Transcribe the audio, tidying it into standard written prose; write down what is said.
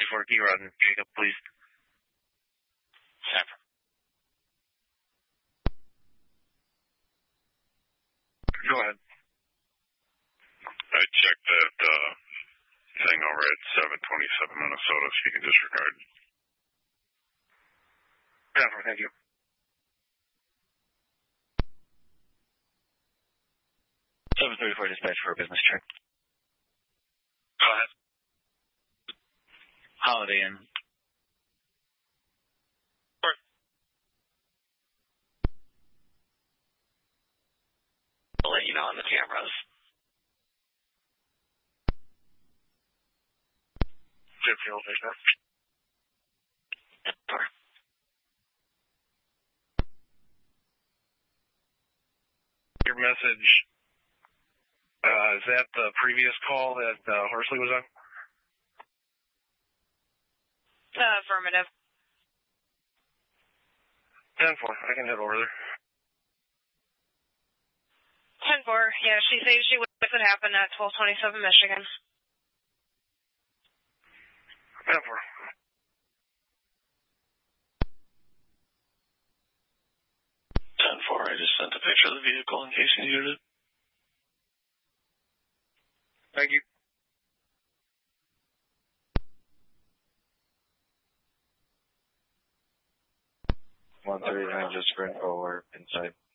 734 G-Rod and Jacob, please. Sanford. Go ahead. I checked that thing over at 727 Minnesota, so you can disregard. Sanford, thank you. Dispatch for a business check. Go ahead. Holiday Inn. I'll let you know on the cameras. Fuel station. Your message, is that the previous call that Horsley was on? Affirmative. 10-4, I can head over there. 10-4, yeah, she says she witnessed it happen at 1227 Michigan. 10-4. 10-4, I just sent a picture of the vehicle in case you needed it. Thank you. 139, just sprint forward inside.